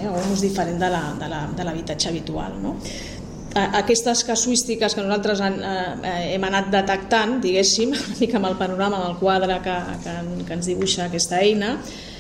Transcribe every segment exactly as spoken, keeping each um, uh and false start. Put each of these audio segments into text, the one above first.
eh, o un ús diferent de l'habitatge habitual, no? Aquestes casuístiques que nosaltres han, eh, hem anat detectant, diguéssim, una mica amb el panorama, amb el quadre que, que, que ens dibuixa aquesta eina,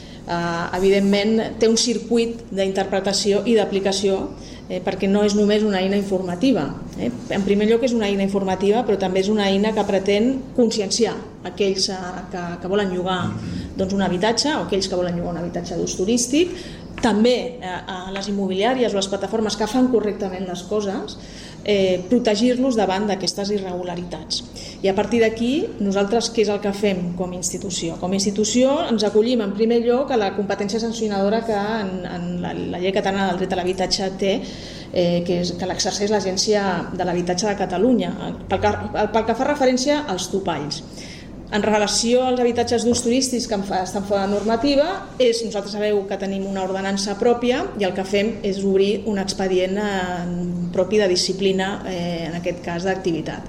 eh, evidentment té un circuit d'interpretació i d'aplicació, eh, perquè no és només una eina informativa. Eh? En primer lloc és una eina informativa, però també és una eina que pretén conscienciar aquells eh, que, que volen llogar doncs, un habitatge, o aquells que volen llogar un habitatge d'ús turístic, també a les immobiliàries o les plataformes que fan correctament les coses, eh, protegir-los davant d'aquestes irregularitats. I a partir d'aquí, nosaltres què és el que fem com a institució? Com a institució ens acollim en primer lloc a la competència sancionadora que en, en la, la llei catalana del dret a l'habitatge té, eh, que, és, que l'exerceix l'Agència de l'Habitatge de Catalunya, pel que, pel que fa referència als topalls. En relació als habitatges d'ús turístics que estan fora de normativa, és, nosaltres sabeu que tenim una ordenança pròpia i el que fem és obrir un expedient eh, propi de disciplina, eh, en aquest cas d'activitat.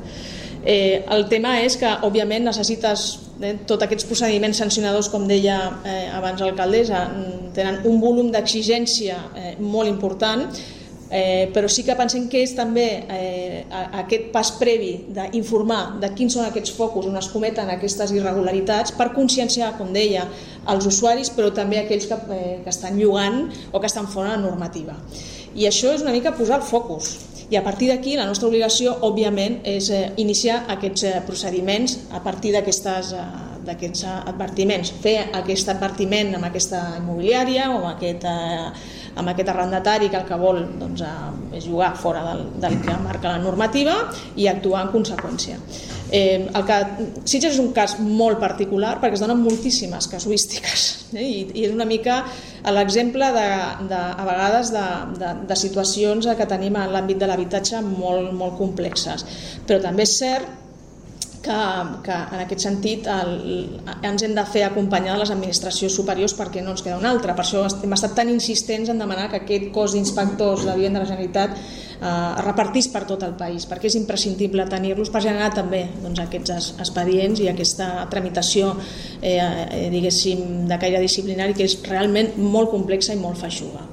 Eh, el tema és que, òbviament, necessites eh, tots aquests procediments sancionadors, com deia eh, abans l'alcaldessa, tenen un volum d'exigència eh, molt important, Eh, però sí que pensem que és també eh, aquest pas previ d'informar de quins són aquests focus on es cometen aquestes irregularitats per conscienciar, com deia, els usuaris, però també aquells que, eh, que estan llogant o que estan fora de la normativa. I això és una mica posar el focus. I a partir d'aquí la nostra obligació, òbviament, és eh, iniciar aquests eh, procediments a partir d'aquestes eh, d'aquests advertiments, fer aquest advertiment amb aquesta immobiliària o amb aquest, eh, amb aquest arrendatari que el que vol doncs, eh, és jugar fora del, del que marca la normativa i actuar en conseqüència. Eh, el que, Sitges és un cas molt particular perquè es donen moltíssimes casuístiques, eh, i, i és una mica l'exemple de, de, a vegades de, de, de situacions que tenim en l'àmbit de l'habitatge molt, molt complexes, però també és cert Que, que en aquest sentit el, ens hem de fer acompanyar de les administracions superiors perquè no ens queda una altra. Per això hem estat tan insistents en demanar que aquest cos d'inspectors de vivenda de la Generalitat eh, es repartís per tot el país, perquè és imprescindible tenir-los per generar també doncs, aquests expedients i aquesta tramitació eh, eh, diguéssim, de caire disciplinari que és realment molt complexa i molt feixuga.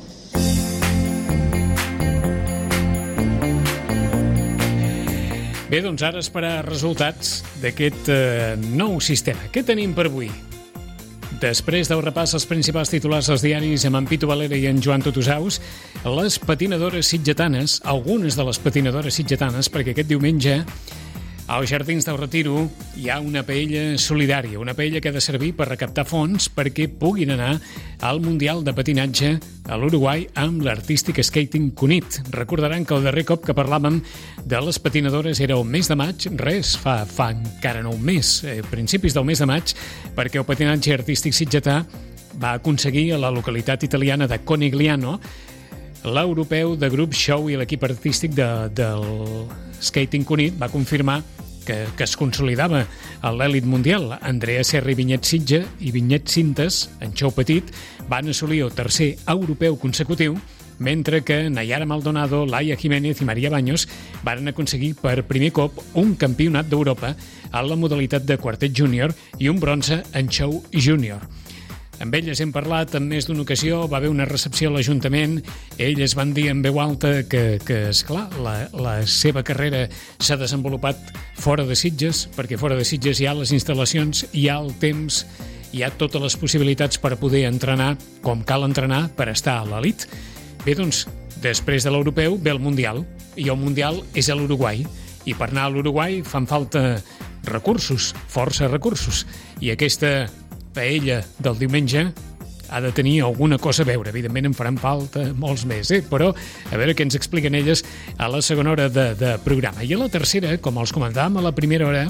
Bé, doncs ara esperar resultats d'aquest eh, nou sistema. Què tenim per avui? Després del repàs als principals titulars dels diaris amb en Pitu Valera i en Joan Tutusaus, les patinadores sitgetanes, algunes de les patinadores sitgetanes, perquè aquest diumenge als Jardins del Retiro hi ha una paella solidària, una paella que ha de servir per recaptar fons perquè puguin anar al Mundial de Patinatge a l'Uruguai amb l'Artistic Skating Cunit. Recordaran que el darrer cop que parlàvem de les patinadores era el mes de maig, res, fa, fa encara no un mes, eh, principis del mes de maig, perquè el patinatge artístic sitgetà va aconseguir a la localitat italiana de Conegliano l'europeu de grup show i l'equip artístic de, del Skating Cunit va confirmar que, que es consolidava a l'èlit mundial. Andrea Serra i Vinyet Sitja i Vinyet Cintes, en xou petit, van assolir el tercer europeu consecutiu, mentre que Nayara Maldonado, Laia Jiménez i Maria Baños van aconseguir per primer cop un campionat d'Europa a la modalitat de quartet júnior i un bronze en show júnior. Amb elles hem parlat en més d'una ocasió, va haver una recepció a l'Ajuntament, elles van dir en veu alta que, que esclar, la, la seva carrera s'ha desenvolupat fora de Sitges, perquè fora de Sitges hi ha les instal·lacions, hi ha el temps, hi ha totes les possibilitats per poder entrenar com cal entrenar per estar a l'elit. Bé, doncs, després de l'europeu ve el Mundial, i el Mundial és a l'Uruguai, i per anar a l'Uruguai fan falta recursos, força recursos, i aquesta paella del diumenge ha de tenir alguna cosa a veure. Evidentment en faran falta molts més, eh? Però a veure què ens expliquen elles a la segona hora de, de programa. I a la tercera, com els comentàvem a la primera hora,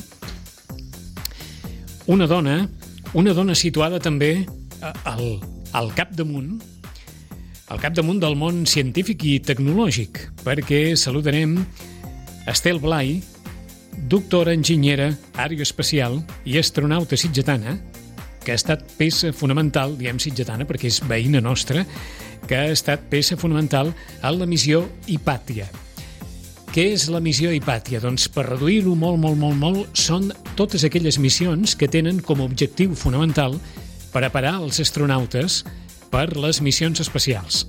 una dona, una dona situada també al, al capdamunt, al capdamunt del món científic i tecnològic, perquè saludarem Estel Blai, doctora enginyera aeroespacial i astronauta sitgetana, que ha estat peça fonamental, diem sitgetana perquè és veïna nostra, que ha estat peça fonamental en la missió Hipàtia. Què és la missió Hipàtia? Doncs per reduir-ho molt, molt, molt, molt, són totes aquelles missions que tenen com a objectiu fonamental preparar els astronautes per les missions espacials.